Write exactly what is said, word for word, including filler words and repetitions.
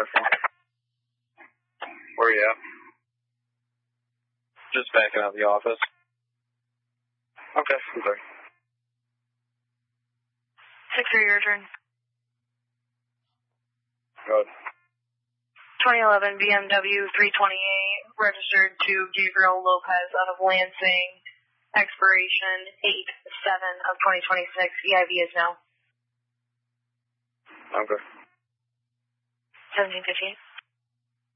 five four. Where are you at? Just backing out of the office. Okay, I'm sorry. six three, your turn. Go ahead. twenty eleven B M W three twenty-eight, registered to Gabriel Lopez out of Lansing, expiration eight seven of twenty twenty-six, E I V is no. Okay. seventeen fifteen.